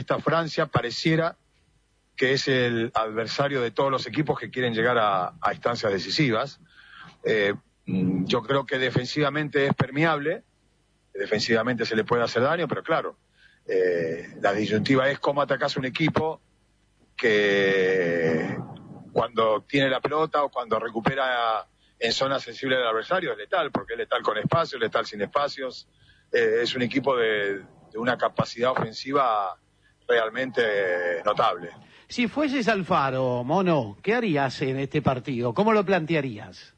esta Francia pareciera que es el adversario de todos los equipos que quieren llegar a instancias decisivas. Yo creo que defensivamente es permeable, defensivamente se le puede hacer daño, pero claro, la disyuntiva es cómo atacás un equipo que cuando tiene la pelota o cuando recupera en zona sensible del adversario es letal, porque es letal con espacios, letal sin espacios. Es un equipo de una capacidad ofensiva realmente notable. Si fueses Alfaro, Mono, ¿qué harías en este partido? ¿Cómo lo plantearías?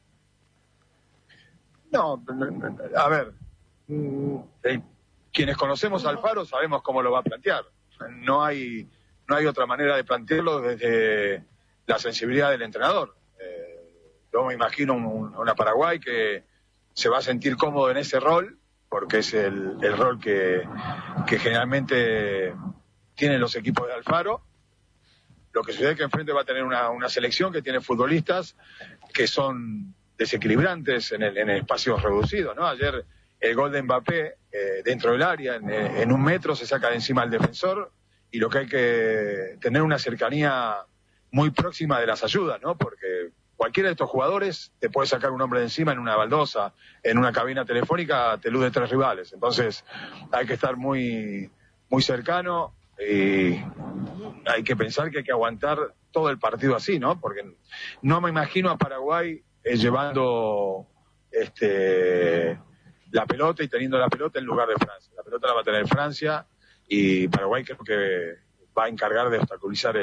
No, a ver, quienes conocemos a Alfaro sabemos cómo lo va a plantear. No hay otra manera de plantearlo desde la sensibilidad del entrenador. Yo me imagino una Paraguay que se va a sentir cómodo en ese rol, porque es el rol que generalmente tienen los equipos de Alfaro. Lo que sucede es que enfrente va a tener una selección que tiene futbolistas que son desequilibrantes en espacios reducidos, ¿no? Ayer el gol de Mbappé dentro del área, en 1 metro se saca de encima al defensor, y lo que hay que tener una cercanía muy próxima de las ayudas, ¿no? Porque cualquiera de estos jugadores te puede sacar un hombre de encima en una baldosa, en una cabina telefónica te elude 3 rivales. Entonces hay que estar muy, muy cercano, y hay que pensar que hay que aguantar todo el partido así, ¿no? Porque no me imagino a Paraguay llevando la pelota y teniendo la pelota en lugar de Francia. La pelota la va a tener Francia, y Paraguay creo que va a encargar de obstaculizar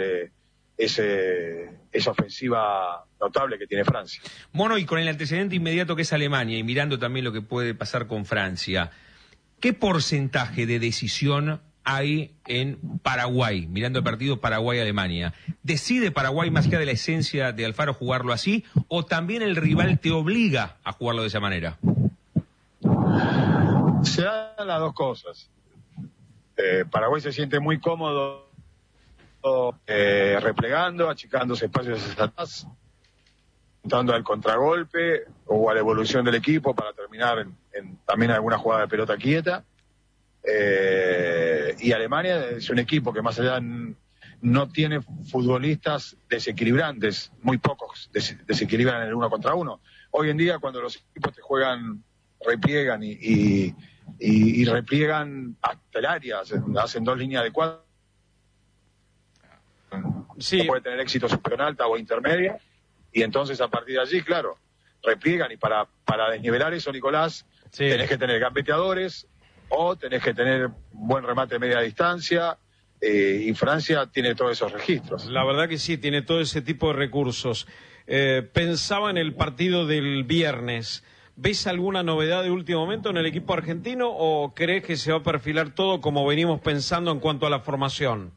esa ofensiva notable que tiene Francia. Mono, y con el antecedente inmediato que es Alemania, y mirando también lo que puede pasar con Francia, ¿qué porcentaje de decisión hay en Paraguay, mirando el partido Paraguay-Alemania? ¿Decide Paraguay, más allá de la esencia de Alfaro, jugarlo así, o también el rival te obliga a jugarlo de esa manera? Se dan las dos cosas. Paraguay se siente muy cómodo replegando, achicándose espacios hacia atrás, dando al contragolpe o a la evolución del equipo para terminar también alguna jugada de pelota quieta. Y Alemania es un equipo que más allá no tiene futbolistas desequilibrantes, muy pocos desequilibran en el 1 contra 1. Hoy en día, cuando los equipos te juegan, repliegan y repliegan hasta el área, hacen 2 líneas de 4, sí, puede tener éxito superior alta o intermedia, y entonces a partir de allí, claro, repliegan, y para desnivelar eso, Nicolás, sí, tenés que tener gambeteadores, o tenés que tener buen remate de media distancia, y Francia tiene todos esos registros. La verdad que sí, tiene todo ese tipo de recursos. Pensaba en el partido del viernes. ¿Ves alguna novedad de último momento en el equipo argentino, o crees que se va a perfilar todo como venimos pensando en cuanto a la formación?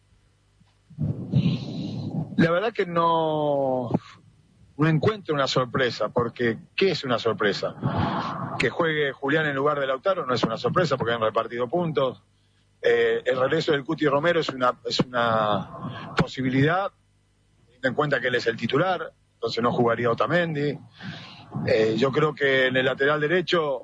La verdad que no encuentro una sorpresa, porque ¿qué es una sorpresa? Que juegue Julián en lugar de Lautaro no es una sorpresa, porque han repartido puntos. El regreso del Cuti Romero es una posibilidad, teniendo en cuenta que él es el titular, entonces no jugaría Otamendi. Yo creo que en el lateral derecho,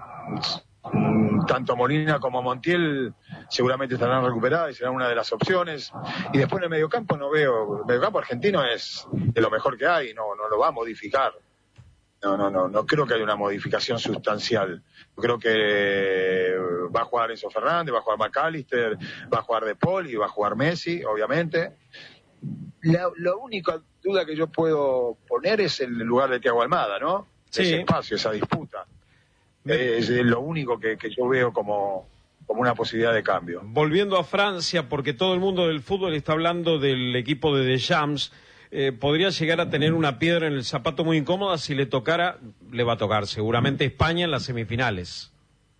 tanto Molina como Montiel seguramente estarán recuperadas y serán una de las opciones. Y después en el mediocampo no veo, el mediocampo argentino es de lo mejor que hay, no lo va a modificar. No creo que haya una modificación sustancial. Yo creo que va a jugar Enzo Fernández, va a jugar McAllister, va a jugar De Paul y va a jugar Messi, obviamente. La única duda que yo puedo poner es el lugar de Thiago Almada, ¿no? Sí. Ese espacio, esa disputa. Es lo único que yo veo como una posibilidad de cambio. Volviendo a Francia, porque todo el mundo del fútbol está hablando del equipo de Deschamps, podría llegar a tener una piedra en el zapato muy incómoda. Si le tocara, le va a tocar seguramente España en las semifinales.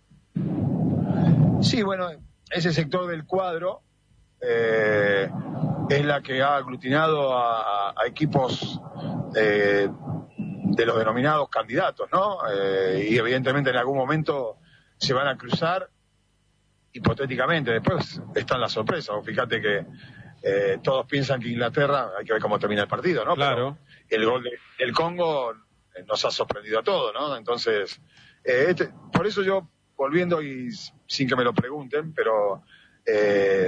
Sí, bueno, ese sector del cuadro es la que ha aglutinado a equipos de los denominados candidatos, ¿no? Y evidentemente en algún momento se van a cruzar, hipotéticamente. Después están las sorpresas. Fíjate que todos piensan que Inglaterra, hay que ver cómo termina el partido, ¿no? Claro. Pero el gol del Congo nos ha sorprendido a todos, ¿no? Entonces, por eso yo, volviendo y sin que me lo pregunten, pero